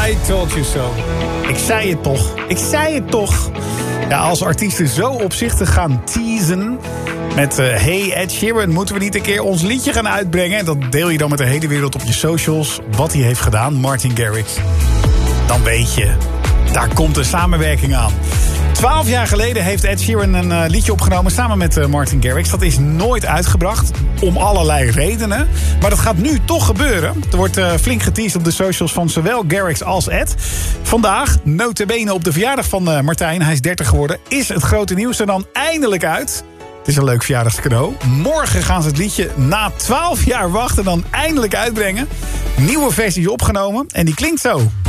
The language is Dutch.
I told you so. Ik zei het toch. Ik zei het toch. Ja, als artiesten zo opzichtig gaan teasen met hey Ed Sheeran, moeten we niet een keer ons liedje gaan uitbrengen? En dat deel je dan met de hele wereld op je socials. Wat hij heeft gedaan, Martin Garrix. Dan weet je, daar komt een samenwerking aan. 12 jaar geleden heeft Ed Sheeran een liedje opgenomen samen met Martin Garrix. Dat is nooit uitgebracht, om allerlei redenen. Maar dat gaat nu toch gebeuren. Er wordt flink geteased op de socials van zowel Garrix als Ed. Vandaag, nota bene op de verjaardag van Martijn, hij is 30 geworden, is het grote nieuws er dan eindelijk uit. Het is een leuk verjaardagscadeau. Morgen gaan ze het liedje na 12 jaar wachten dan eindelijk uitbrengen. Nieuwe versie opgenomen en die klinkt zo.